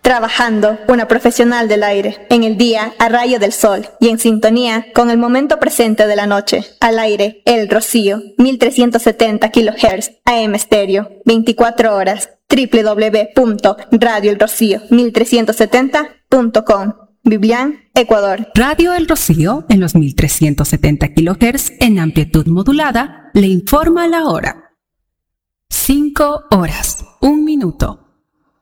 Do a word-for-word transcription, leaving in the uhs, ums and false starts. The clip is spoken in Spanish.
Trabajando, una profesional del aire, en el día a rayo del sol y en sintonía con el momento presente de la noche. Al aire, El Rocío, mil trescientos setenta kilohertz, A M estéreo, veinticuatro horas, doble u doble u doble u punto radio el rocío mil trescientos setenta punto com. Biblián, Ecuador. Radio El Rocío, en los mil trescientos setenta kilohertz en amplitud modulada, le informa la hora. cinco horas, un minuto.